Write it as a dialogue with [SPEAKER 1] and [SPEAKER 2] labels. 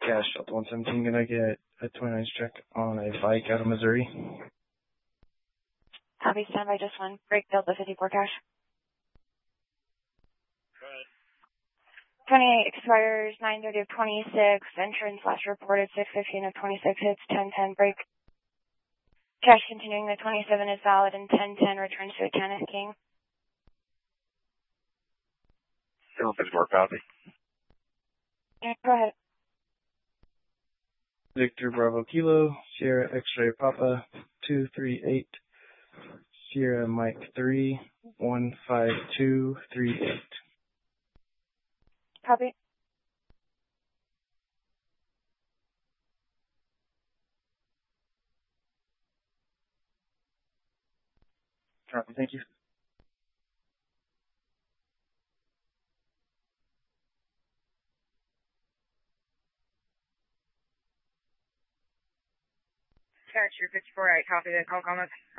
[SPEAKER 1] Gas Delta 117, gonna get a 29 check on a bike out of Missouri.
[SPEAKER 2] Copy, standby, just one. Break Delta 54 cash. 28 expires 9:30 of 26. Entrance last reported 6:15 of 26. Hits 10:10. Break. Cash continuing. The 27 is valid and 10:10 returns to a Kenneth King.
[SPEAKER 3] 54 copy.
[SPEAKER 2] Yeah, go ahead.
[SPEAKER 1] Victor Bravo Kilo, Sierra X-Ray Papa 238, Sierra Mike 3, 15238.
[SPEAKER 2] Copy.
[SPEAKER 1] Copy, thank you.
[SPEAKER 4] Charger 54, copy the call comments.